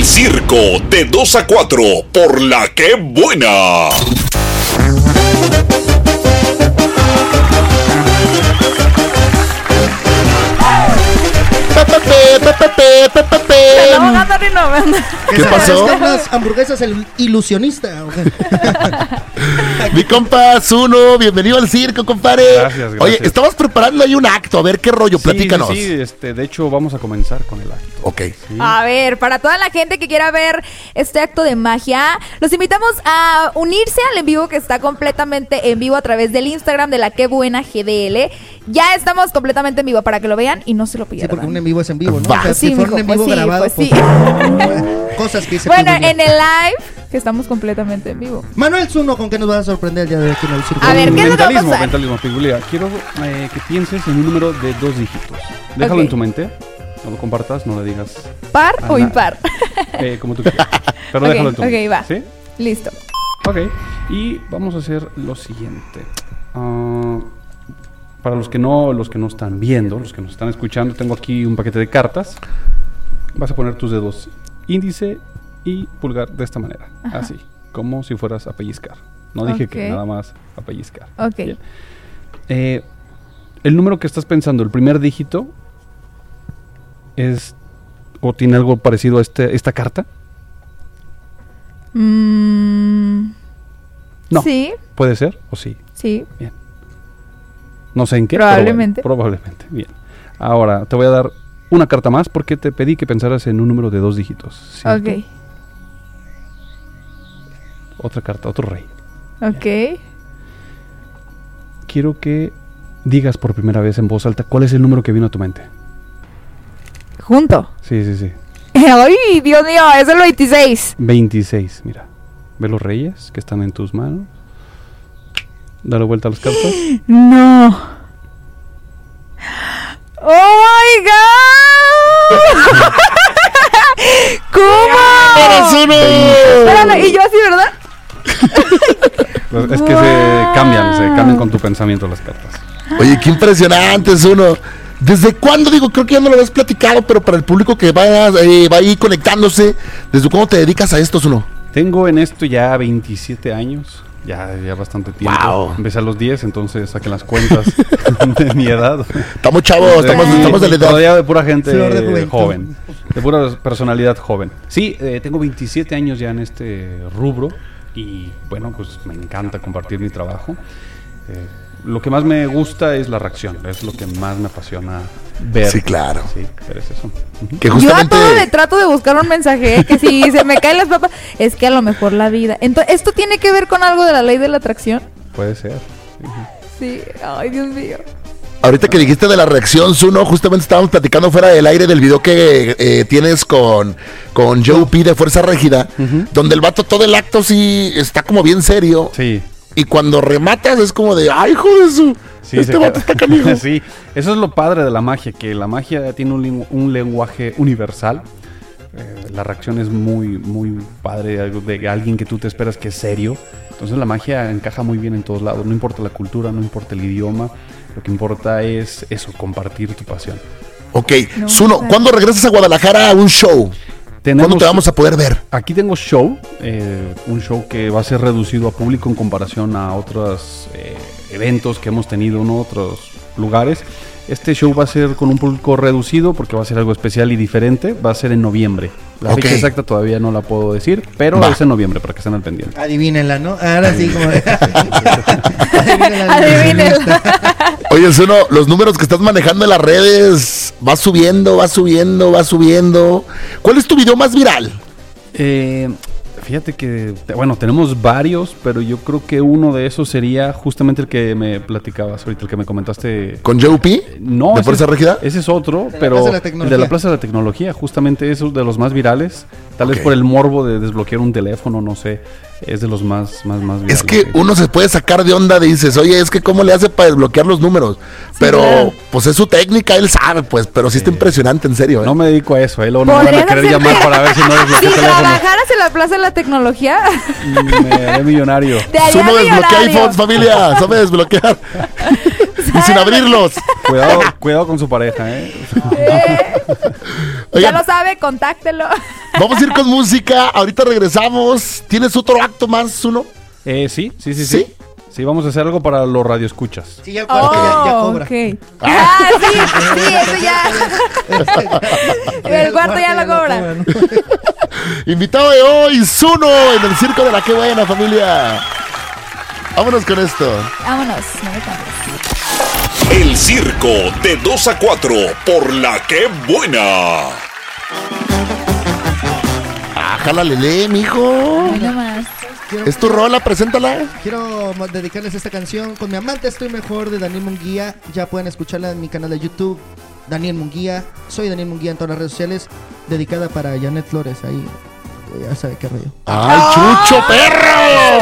El Circo de 2 a 4 por La Que Buena. ¿Qué pasó? Unas hamburguesas el ilusionista. Mi compa Zuno, bienvenido al circo, compadre. Gracias. Oye, estamos preparando ahí un acto, a ver qué rollo, platícanos. Sí, de hecho vamos a comenzar con el acto. Ok. Sí. A ver, para toda la gente que quiera ver este acto de magia, los invitamos a unirse al en vivo que está completamente en vivo a través del Instagram de La Que Buena GDL. Ya estamos completamente en vivo para que lo vean y no se lo pierdan. Sí, porque un en vivo es en vivo, ¿no? Va. O sea, Sí, si fuera un mijo, en vivo pues sí, grabado, pues sí. cosas que dice Bueno, Pibuña. en el live, que estamos completamente en vivo. Manuel Zuno, ¿con qué nos vas a sorprender el día de hoy aquí en el circo? A ver, ¿qué es lo que va a pasar? Mentalismo, Pigulia. Quiero que pienses en un número de 2 dígitos. Déjalo Ok. en tu mente. No lo compartas, no le digas ¿Par o impar? como tú quieras. Pero Ok, déjalo en tu mente. ok, va. ¿Sí? Listo. Ok. Y vamos a hacer lo siguiente. Para los que no están viendo, los que nos están escuchando, tengo aquí un paquete de cartas. Vas a poner tus dedos índice y pulgar de esta manera. Ajá. Así, como si fueras a pellizcar. No dije que Ok. nada más a pellizcar. Ok. Bien. El número que estás pensando, el primer dígito, es o tiene algo parecido a esta carta. No. Sí, ¿Puede ser o sí? sí. Bien. No sé en qué. pero Probablemente. bueno, probablemente. Bien. Ahora te voy a dar una carta más porque te pedí que pensaras en un número de 2 dígitos. ¿cierto? Ok. Otra carta, otro rey. Ok. Quiero que digas por primera vez en voz alta cuál es el número que vino a tu mente. Junto. Sí. Ay, Dios mío, es el 26. 26, mira. Ve los reyes que están en tus manos. Dale vuelta a las cartas. No. ¡Oh, my God! ¿Cómo? ¡Eres uno! Espérame, y yo así, ¿verdad? Es que se cambian con tu pensamiento las cartas. Oye, qué impresionante, Zuno. ¿Desde cuándo? Digo, creo que ya no lo habías platicado, pero para el público que va ahí conectándose, ¿desde cuándo te dedicas a esto, Zuno? Tengo en esto ya 27 años. Ya bastante tiempo. Wow. Empecé a los 10, entonces saquen las cuentas de mi edad. Estamos chavos, estamos de la edad. Rodeado de pura gente Flor de juventud. joven. De pura personalidad joven. Sí, tengo 27 años ya en este rubro. Y bueno, pues me encanta compartir mi trabajo. Lo que más me gusta es la reacción. Es lo que más me apasiona ver. Sí, claro. Sí, pero es eso. Ujú. Que Yo a justamente... todo le trato de buscar un mensaje, que si se me caen las papas, es que a lo mejor la vida. Entonces, ¿esto tiene que ver con algo de la ley de la atracción? Puede ser. Sí, ay, Dios mío. Ahorita que dijiste de la reacción, Zuno, justamente estábamos platicando fuera del aire del video que tienes con Joe P de Fuerza Régida, donde el vato todo el acto sí está como bien serio. Sí. Y cuando rematas es como de, ¡ay, hijo de su! Sí, este vato está canijo. Sí, eso es lo padre de la magia, que la magia tiene un lenguaje universal. La reacción es muy, muy padre, algo de alguien que tú te esperas que es serio. Entonces la magia encaja muy bien en todos lados, no importa la cultura, no importa el idioma, lo que importa es eso, compartir tu pasión. Ok, No, Zuno, no. ¿cuándo regresas a Guadalajara a un show? ¿Cuándo te vamos a poder ver? Aquí tengo show, un show que va a ser reducido a público en comparación a otros eventos que hemos tenido en otros lugares. Este show va a ser con un público reducido porque va a ser algo especial y diferente. Va a ser en noviembre. La Ok. fecha exacta todavía no la puedo decir, pero Va. es en noviembre para que estén al pendiente. Adivínenla, ¿no? Ahora sí, como de... Adivínenla. Oye, Zuno, los números que estás manejando en las redes, va subiendo. ¿Cuál es tu video más viral? Fíjate que, bueno, tenemos varios, pero yo creo que uno de esos sería justamente el que me platicabas ahorita, el que me comentaste. ¿Con Joe P? No, ¿De ese Fuerza Régida? Ese es otro, la pero Plaza de la el Tecnología. de la Plaza de la Tecnología, justamente es de los más virales. Tal Ok. vez por el morbo de desbloquear un teléfono, no sé, es de los más virales. Es que uno se puede sacar de onda, dices, oye, es que cómo le hace para desbloquear los números. Pero, claro. pues es su técnica, él sabe, pues, pero sí está impresionante, en serio. No me dedico a eso, luego no me van a ¿Podrías querer hacerte- llamar para ver si no Si desbloqueo teléfono. trabajaras en la Plaza de la Tecnología, Me haré millonario. te haría Zuno desbloquea millonario. iPhones, familia, sabe desbloquear. Y sin abrirlos. Cuidado con su pareja, Oigan, Ya lo sabe, contáctelo. vamos a ir con música. Ahorita regresamos. ¿Tienes otro acto más, uno? Sí. ¿Sí? Sí, vamos a hacer algo para los radioescuchas. Sí, ya el cuarto ya cobra. Ok. Sí, eso ya. El cuarto ya lo cobra. ¿no? Invitado de hoy, Zuno, en el circo de la Qué Buena, familia. Vámonos con esto. Vámonos, no me cambies. El circo de 2 a 4 por la que buena. Ájala, Lele, mijo. Hoy nomás. ¿Es tu rola? Preséntala. Quiero dedicarles esta canción con mi amante estoy mejor de Daniel Munguía. Ya pueden escucharla en mi canal de YouTube, Daniel Munguía. Soy Daniel Munguía en todas las redes sociales. Dedicada para Janet Flores, ahí ya sabe qué rollo. ¡Ay, Chucho, perro!